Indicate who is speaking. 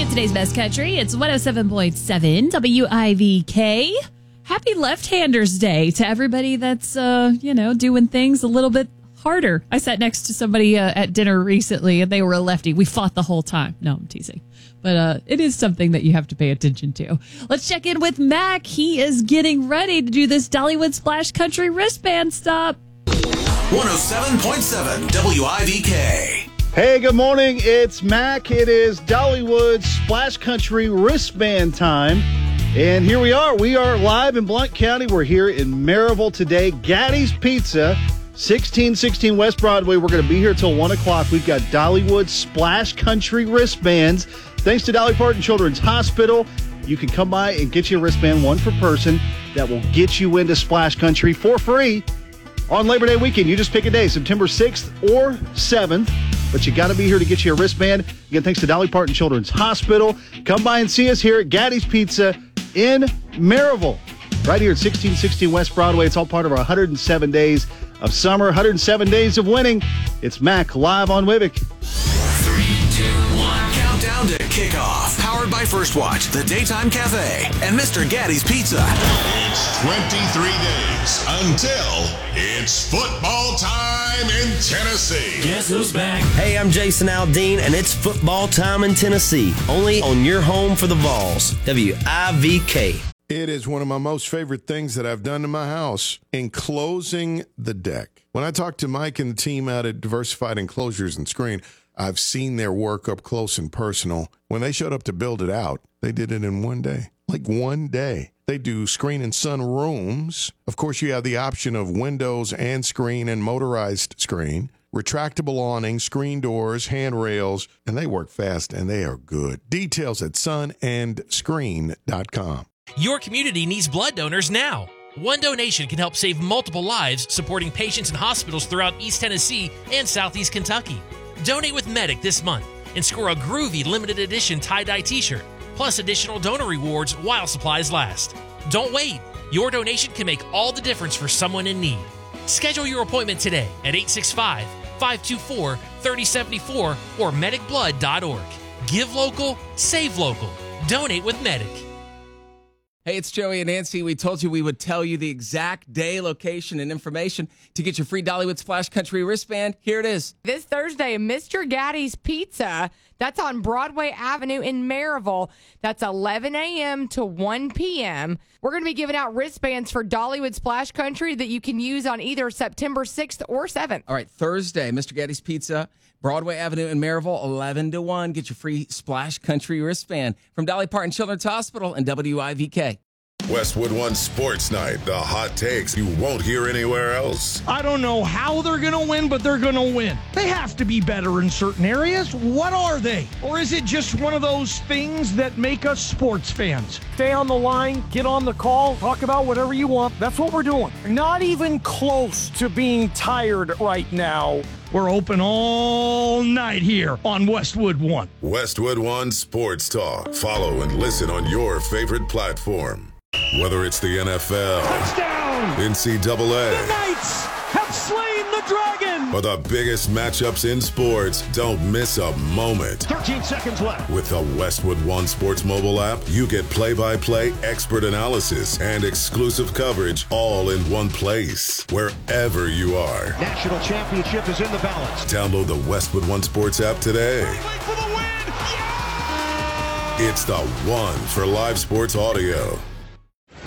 Speaker 1: Today's Best Country. It's 107.7 WIVK. Happy Left-Handers Day to everybody that's, doing things a little bit harder. I sat next to somebody at dinner recently, and they were a lefty. We fought the whole time. No, I'm teasing. But it is something that you have to pay attention to. Let's check in with Mac. He is getting ready to do this Dollywood Splash Country wristband stop.
Speaker 2: 107.7 WIVK.
Speaker 3: Hey, good morning. It's Mac. It is Dollywood Splash Country wristband time. And here we are. We are live in Blount County. We're here in Maryville today. Gatti's Pizza, 1616 West Broadway. We're going to be here till 1 o'clock. We've got Dollywood Splash Country wristbands. Thanks to Dolly Parton Children's Hospital. You can come by and get you a wristband, one per person, that will get you into Splash Country for free on Labor Day weekend. You just pick a day, September 6th or 7th. But you got to be here to get you a wristband. Again, thanks to Dolly Parton Children's Hospital. Come by and see us here at Gatti's Pizza in Maryville, right here at 1616 West Broadway. It's all part of our 107 days of summer, 107 days of winning. It's Mac live on WIVK.
Speaker 2: 3, 2, 1. Countdown to kickoff. Powered by First Watch, The Daytime Cafe, and Mr. Gatti's Pizza.
Speaker 4: It's 23 days until it's football time in Tennessee.
Speaker 5: Guess who's back?
Speaker 6: Hey, I'm Jason Aldean, and it's football time in Tennessee. Only on your home for the Vols, WIVK.
Speaker 4: It is one of my most favorite things that I've done to my house, enclosing the deck. When I talked to Mike and the team out at Diversified Enclosures and Screen, I've seen their work up close and personal. When they showed up to build it out, they did it in one day. Like one day. They do screen and sun rooms. Of course, you have the option of windows and screen and motorized screen, retractable awning, screen doors, handrails, and they work fast and they are good. Details at sunandscreen.com.
Speaker 5: Your community needs blood donors now. One donation can help save multiple lives, supporting patients in hospitals throughout East Tennessee and Southeast Kentucky. Donate with Medic this month and score a groovy limited edition tie-dye t-shirt, plus additional donor rewards while supplies last. Don't wait. Your donation can make all the difference for someone in need. Schedule your appointment today at 865-524-3074 or medicblood.org. Give local, save local. Donate with Medic.
Speaker 7: Hey, it's Joey and Nancy. We told you we would tell you the exact day, location, and information to get your free Dollywood Splash Country wristband. Here it is.
Speaker 8: This Thursday, Mr. Gatti's Pizza. That's on Broadway Avenue in Maryville. That's 11 a.m. to 1 p.m. We're going to be giving out wristbands for Dollywood Splash Country that you can use on either September 6th or 7th.
Speaker 7: All right, Thursday, Mr. Gatti's Pizza, Broadway Avenue in Maryville, 11 to 1. Get your free Splash Country wristband from Dolly Parton Children's Hospital and WIVK.
Speaker 4: Westwood One Sports Night, the hot takes you won't hear anywhere else.
Speaker 9: I don't know how they're going to win, but they're going to win. They have to be better in certain areas. What are they? Or is it just one of those things that make us sports fans? Stay on the line, get on the call, talk about whatever you want. That's what we're doing. Not even close to being tired right now. We're open all night here on Westwood One.
Speaker 4: Westwood One Sports Talk. Follow and listen on your favorite platform. Whether it's the NFL,
Speaker 9: Touchdown!
Speaker 4: NCAA,
Speaker 9: The Knights have slain the dragon!
Speaker 4: or the biggest matchups in sports, don't miss a moment.
Speaker 9: 13 seconds left.
Speaker 4: With the Westwood One Sports mobile app, you get play-by-play expert analysis and exclusive coverage all in one place, wherever you are.
Speaker 9: National championship is in the balance.
Speaker 4: Download the Westwood One Sports app today.
Speaker 9: Wait for the win! Yeah!
Speaker 4: It's the one for live sports audio.